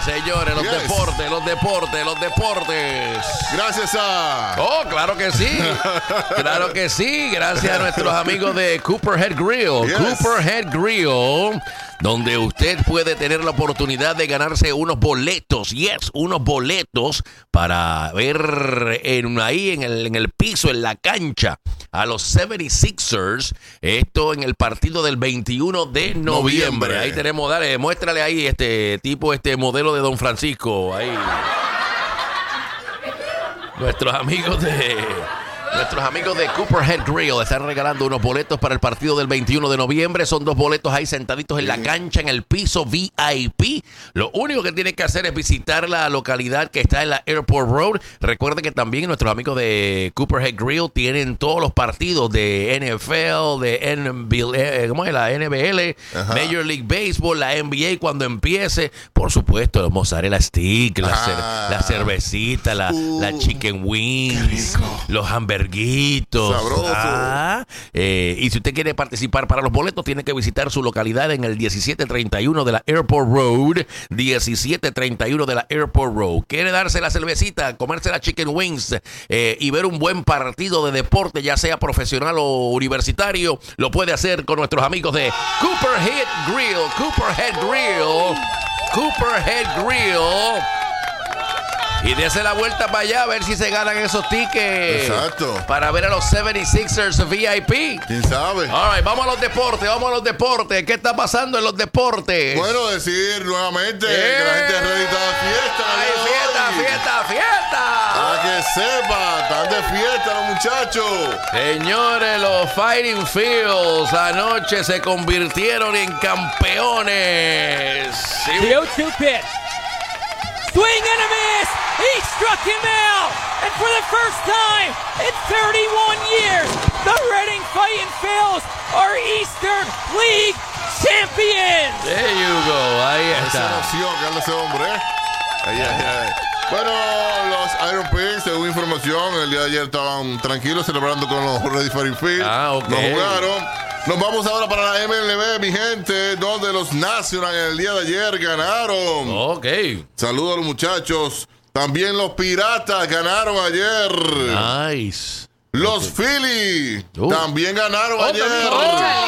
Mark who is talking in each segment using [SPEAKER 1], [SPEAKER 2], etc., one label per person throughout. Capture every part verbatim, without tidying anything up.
[SPEAKER 1] señores, los yes. deportes, los deportes, los deportes.
[SPEAKER 2] Gracias a...
[SPEAKER 1] Oh, claro que sí. Claro que sí. Gracias a nuestros amigos de Cooperhead Grill. Yes. Cooperhead Grill, donde usted puede tener la oportunidad de ganarse unos boletos, yes, unos boletos para ver en, ahí en el, en el piso, en la cancha, a los setenta y seis ers, esto en el partido del veintiuno de noviembre. noviembre. Ahí tenemos, dale, muéstrale ahí este tipo, este modelo de Don Francisco, ahí. Nuestros amigos de... Nuestros amigos de Cooperhead Grill están regalando unos boletos para el partido del veintiuno de noviembre. Son dos boletos ahí sentaditos en la cancha, en el piso V I P. Lo único que tienen que hacer es visitar la localidad que está en la Airport Road. Recuerden que también nuestros amigos de Cooperhead Grill tienen todos los partidos de N F L, de N B L, ¿cómo es? La N B L, Ajá. Major League Baseball, la N B A cuando empiece. Por supuesto, los mozzarella stick, la, cer la cervecita, la, uh, la chicken wings, los hamburguesas. Sabroso. Ah, eh, y si usted quiere participar para los boletos, tiene que visitar su localidad en el diecisiete treinta y uno de la Airport Road. diecisiete treinta y uno de la Airport Road. ¿Quiere darse la cervecita, comerse la chicken wings eh, y ver un buen partido de deporte, ya sea profesional o universitario? Lo puede hacer con nuestros amigos de Cooperhead Grill. Cooperhead Grill. Cooperhead Grill. Y dése la vuelta para allá a ver si se ganan esos tickets.
[SPEAKER 2] Exacto.
[SPEAKER 1] Para ver a los setenta y seis ers V I P.
[SPEAKER 2] ¿Quién sabe?
[SPEAKER 1] All right, vamos a los deportes, vamos a los deportes. ¿Qué está pasando en los deportes?
[SPEAKER 2] Bueno, decir nuevamente yeah. que la gente es ready para la fiesta.
[SPEAKER 1] ¡Ay, fiesta, hoy. fiesta, fiesta!
[SPEAKER 2] Para que sepa, están de fiesta los muchachos.
[SPEAKER 1] Señores, los Fighting Fields anoche se convirtieron en campeones.
[SPEAKER 3] The oh two pitch. Swing and a miss. He struck him out. And for the first time in thirty-one years, the Reading Fighting Fields are Eastern League champions.
[SPEAKER 1] There you go. Ahí está.
[SPEAKER 2] Esa emoción que anda ese hombre. Ahí, ahí, ahí. Bueno, los Iron Pigs, según información, el día de ayer estaban tranquilos celebrando con los Ready Fighting Fields.
[SPEAKER 1] Ah, ok.
[SPEAKER 2] No jugaron. Nos vamos ahora para la M L B, mi gente, donde los Nationals en el día de ayer ganaron.
[SPEAKER 1] Ok.
[SPEAKER 2] Saludos a los muchachos. También los Piratas ganaron ayer.
[SPEAKER 1] Nice.
[SPEAKER 2] Los okay. Phillies uh. también ganaron
[SPEAKER 1] oh,
[SPEAKER 2] ayer.
[SPEAKER 1] Oh,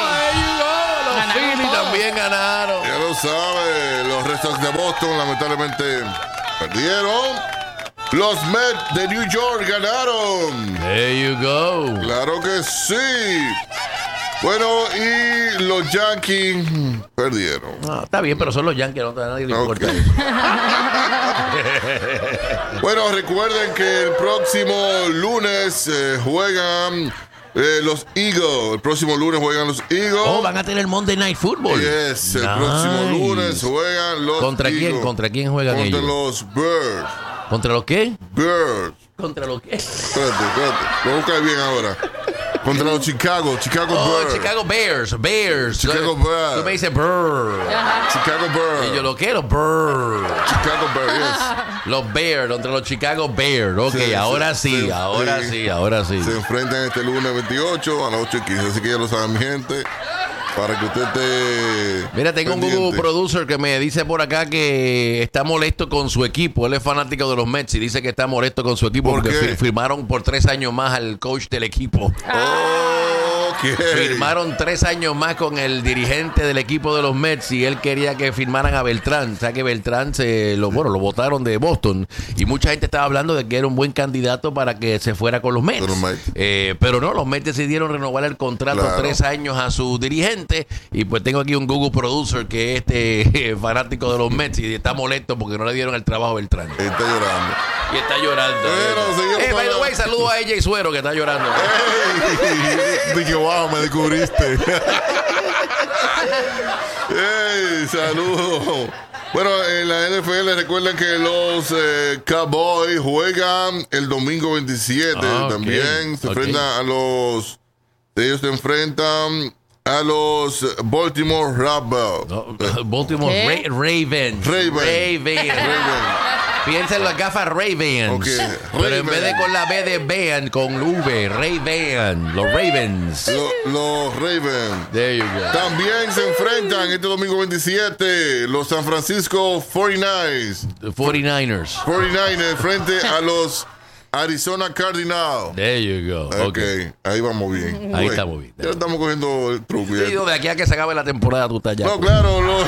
[SPEAKER 1] oh, los Phillies también ganaron.
[SPEAKER 2] Ya lo sabe. Los Red Sox de Boston lamentablemente perdieron. Los Mets de New York ganaron.
[SPEAKER 1] There you go.
[SPEAKER 2] Claro que sí. Bueno, y los Yankees perdieron.
[SPEAKER 1] No, está bien, pero son los Yankees, no a nadie le importa okay. eso.
[SPEAKER 2] Bueno, recuerden que el próximo lunes eh, juegan eh, los Eagles. El próximo lunes juegan los Eagles.
[SPEAKER 1] Oh, van a tener Monday Night Football.
[SPEAKER 2] Yes, el
[SPEAKER 1] nice.
[SPEAKER 2] próximo lunes juegan los
[SPEAKER 1] ¿Contra
[SPEAKER 2] Eagles.
[SPEAKER 1] quién? ¿Contra quién juegan
[SPEAKER 2] Contra
[SPEAKER 1] ellos?
[SPEAKER 2] los Birds.
[SPEAKER 1] ¿Contra los qué?
[SPEAKER 2] Birds.
[SPEAKER 1] ¿Contra los qué?
[SPEAKER 2] Espérate, espérate. Lo voy a buscar bien ahora. Contra los Chicago, Chicago
[SPEAKER 1] oh,
[SPEAKER 2] Bears.
[SPEAKER 1] Chicago Bears, Bears.
[SPEAKER 2] Chicago Bears.
[SPEAKER 1] Tú me dices Bears.
[SPEAKER 2] Chicago Bears.
[SPEAKER 1] Y yo lo quiero, Bears.
[SPEAKER 2] Chicago Bears, yes.
[SPEAKER 1] Los Bears, contra los Chicago Bears. Ok, sí, ahora sí, sí ahora sí, sí, ahora sí.
[SPEAKER 2] Se enfrentan este lunes veintiocho a las ocho y quince, así que ya lo saben, mi gente. Para que usted esté.
[SPEAKER 1] Mira, tengo pendiente. Un Google Producer que me dice por acá que está molesto con su equipo. Él es fanático de los Mets y dice que está molesto con su equipo
[SPEAKER 2] ¿Por
[SPEAKER 1] porque
[SPEAKER 2] qué?
[SPEAKER 1] firmaron por tres años más al coach del equipo.
[SPEAKER 2] Okay.
[SPEAKER 1] Firmaron tres años más con el dirigente del equipo de los Mets y él quería que firmaran a Beltrán. O sea que Beltrán se lo, bueno, lo votaron de Boston y mucha gente estaba hablando de que era un buen candidato para que se fuera con los Mets. Pero, Mets. Eh, pero no, los Mets decidieron renovar el contrato claro. tres años a su dirigente y pues tengo aquí un Google Producer que es este fanático de los Mets y está molesto porque no le dieron el trabajo a Beltrán.
[SPEAKER 2] Está llorando.
[SPEAKER 1] Y está llorando. Bueno, eh, by the way, saludo a ella y Suero que está llorando.
[SPEAKER 2] Hey, dije, wow, me descubriste. Hey, saludos. Bueno, en la N F L recuerden que los eh, Cowboys juegan el domingo veintisiete. Ah, okay. También se okay. enfrentan a los... Ellos se enfrentan a los Baltimore Ravens.
[SPEAKER 1] No, Baltimore Ra- Ravens.
[SPEAKER 2] Raven.
[SPEAKER 1] Raven.
[SPEAKER 2] Raven.
[SPEAKER 1] Piensa en las gafas Ray-Bans.
[SPEAKER 2] Okay.
[SPEAKER 1] Pero
[SPEAKER 2] Ray-Ban.
[SPEAKER 1] en vez de con la B de Ban, con V, Ray-Ban, los Ravens.
[SPEAKER 2] Lo- los Ravens.
[SPEAKER 1] There you go.
[SPEAKER 2] También se enfrentan este domingo veintisiete los San Francisco cuarenta y nueve ers.
[SPEAKER 1] The forty-niners.
[SPEAKER 2] cuarenta y nueve ers frente a los Arizona Cardinals.
[SPEAKER 1] There you go.
[SPEAKER 2] Ok,
[SPEAKER 1] Okay.
[SPEAKER 2] ahí vamos bien.
[SPEAKER 1] Ahí
[SPEAKER 2] Güey,
[SPEAKER 1] estamos bien.
[SPEAKER 2] Ya estamos cogiendo el truco. ya.
[SPEAKER 1] Sí, de aquí a que se acabe la temporada tú estás ya.
[SPEAKER 2] No, claro, los,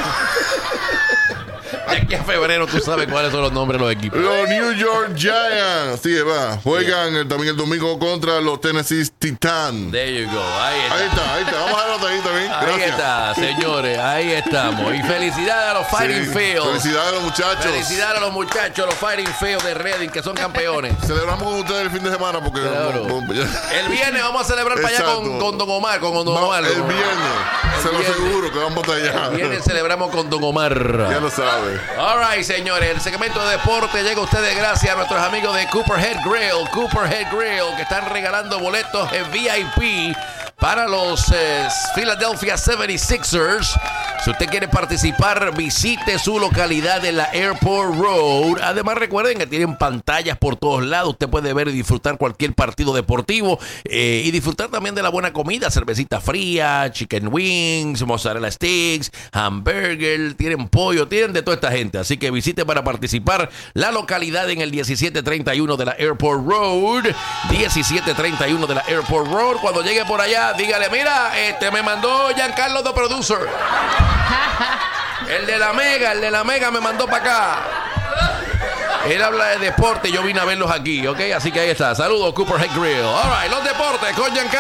[SPEAKER 1] De aquí a febrero tú sabes cuáles son los nombres de los equipos.
[SPEAKER 2] los New York Giants, sí, va, juegan el- también el domingo contra los Tennessee Titans.
[SPEAKER 1] There you go. Ahí está.
[SPEAKER 2] Ahí está, ahí está. Vamos a dejarlo ahí también.
[SPEAKER 1] Ahí
[SPEAKER 2] Gracias.
[SPEAKER 1] está, señores. Ahí estamos. Y felicidades a los
[SPEAKER 2] Sí,
[SPEAKER 1] Fighting Fields.
[SPEAKER 2] felicidades a los muchachos.
[SPEAKER 1] Felicidades a los muchachos, los Fighting Fields de Reading, que son campeones.
[SPEAKER 2] Celebramos con ustedes el fin de semana porque
[SPEAKER 1] Claro.
[SPEAKER 2] no- no- ya-
[SPEAKER 1] El viernes vamos a celebrar para allá
[SPEAKER 2] Exacto.
[SPEAKER 1] con, con Don Omar, con Don
[SPEAKER 2] Va-
[SPEAKER 1] Omar.
[SPEAKER 2] el viernes, se lo
[SPEAKER 1] viernes.
[SPEAKER 2] aseguro que vamos para allá.
[SPEAKER 1] El viernes celebramos con Don Omar.
[SPEAKER 2] Ya lo sabe.
[SPEAKER 1] All right, señores, el segmento de deporte llega a ustedes gracias a nuestros amigos de Cooperhead Grill. Cooperhead Grill, que están regalando boletos en V I P para los eh, Philadelphia setenta y seis ers. Si usted quiere participar, visite su localidad en la Airport Road. Además, recuerden que tienen pantallas por todos lados. Usted puede ver y disfrutar cualquier partido deportivo eh, y disfrutar también de la buena comida, cervecita fría, chicken wings, mozzarella sticks, hamburger, tienen pollo, tienen de toda esta gente. Así que visite para participar la localidad en el diecisiete treinta y uno de la Airport Road. diecisiete treinta y uno de la Airport Road. Cuando llegue por allá, dígale, mira, este me mandó Giancarlo the Producer. El de la Mega, el de la Mega me mandó para acá. Él habla de deporte, yo vine a verlos aquí, ¿ok? Así que ahí está. Saludos, Cooperhead Grill. All right, los deportes con Giancarlo.